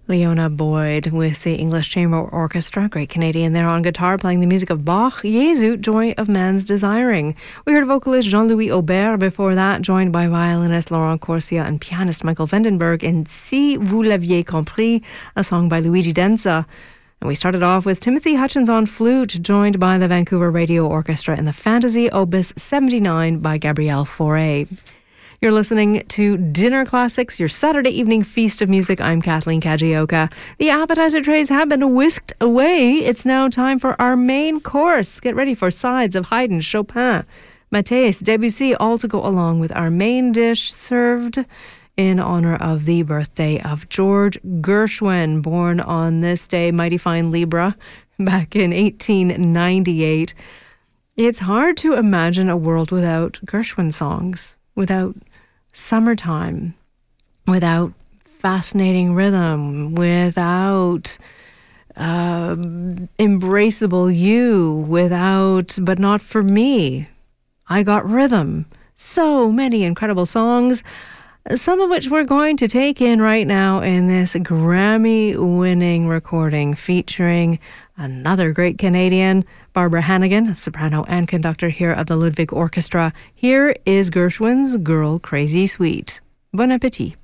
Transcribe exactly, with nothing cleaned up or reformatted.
Leona Boyd with the English Chamber Orchestra, great Canadian there on guitar, playing the music of Bach, Jesu, Joy of Man's Desiring. We heard vocalist Jean-Louis Aubert before that, joined by violinist Laurent Corsia and pianist Michael Vandenberg in Si Vous l'Aviez Compris, a song by Luigi Denza. And we started off with Timothy Hutchins on flute, joined by the Vancouver Radio Orchestra in the Fantasy Opus seventy-nine by Gabrielle Fauré. You're listening to Dinner Classics, your Saturday evening feast of music. I'm Kathleen Kajioka. The appetizer trays have been whisked away. It's now time for our main course. Get ready for sides of Haydn, Chopin, Matisse, Debussy, all to go along with our main dish, served in honor of the birthday of George Gershwin, born on this day, mighty fine Libra, back in eighteen ninety-eight. It's hard to imagine a world without Gershwin songs, without Summertime, without Fascinating Rhythm, without uh, Embraceable You, without But Not For Me, I Got Rhythm. So many incredible songs, some of which we're going to take in right now in this Grammy-winning recording featuring another great Canadian, Barbara Hannigan, soprano and conductor here at the Ludwig Orchestra. Here is Gershwin's Girl Crazy Sweet. Bon appétit.